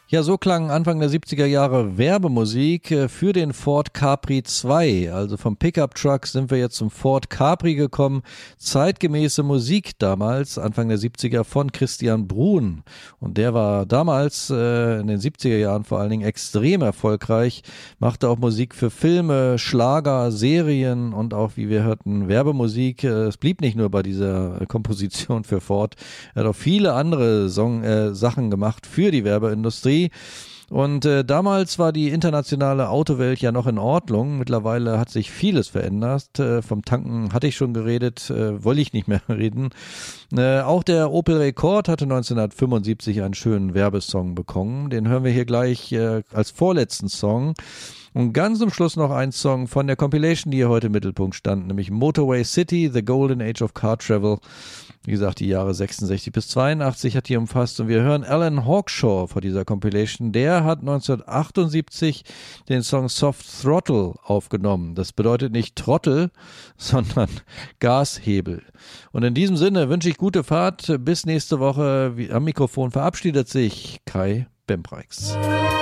Ja, so klang Anfang der 70er Jahre Werbemusik für den Ford Capri 2. Also vom Pickup-Truck sind wir jetzt zum Ford Capri gekommen. Zeitgemäße Musik damals, Anfang der 70er von Christian Bruhn. Und der war damals in den 70er Jahren vor allen Dingen extrem erfolgreich, machte auch Musik für Filme, Schlager, Serien und auch, wie wir hörten, Werbemusik. Es blieb nicht nur bei dieser Komposition für Ford. Er hat auch viele andere Sachen gemacht für die Werbeindustrie. Und damals war die internationale Autowelt ja noch in Ordnung. Mittlerweile hat sich vieles verändert. Vom Tanken hatte ich schon geredet, wollte ich nicht mehr reden. Auch der Opel Rekord hatte 1975 einen schönen Werbesong bekommen. Den hören wir hier gleich als vorletzten Song. Und ganz zum Schluss noch ein Song von der Compilation, die hier heute im Mittelpunkt stand, nämlich Motorway City, The Golden Age of Car Travel. Wie gesagt, die Jahre 66 bis 82 hat die umfasst. Und wir hören Alan Hawkshaw vor dieser Compilation. Der hat 1978 den Song Soft Throttle aufgenommen. Das bedeutet nicht Trottel, sondern Gashebel. Und in diesem Sinne wünsche ich gute Fahrt. Bis nächste Woche. Am Mikrofon verabschiedet sich Kai Bempreix.